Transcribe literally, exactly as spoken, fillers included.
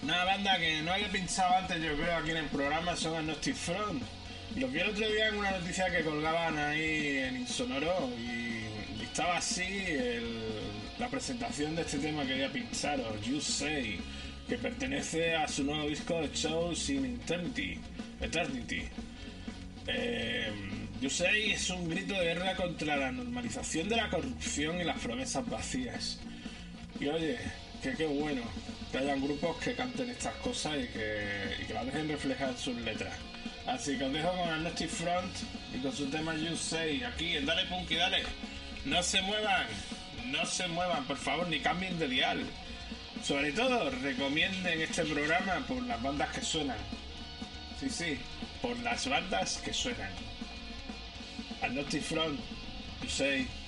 Una banda que no había pinchado antes, yo creo, aquí en el programa son Agnostic Front. Los vi el otro día en una noticia que colgaban ahí en Insonoro y, y estaba así el, la presentación de este tema que quería pincharos, You Say, que pertenece a su nuevo disco de Shows in Eternity. Eternity. Eh, You Say es un grito de guerra contra la normalización de la corrupción y las promesas vacías. Y oye, que qué bueno que hayan grupos que canten estas cosas y que, y que las dejen reflejar en sus letras. Así que os dejo con Agnostic Front y con su tema You Say aquí en Dale Punky Dale. No se muevan, no se muevan, por favor, ni cambien de dial. Sobre todo, recomienden este programa por las bandas que suenan. Sí, sí, por las bandas que suenan. Agnostic Front, You Say.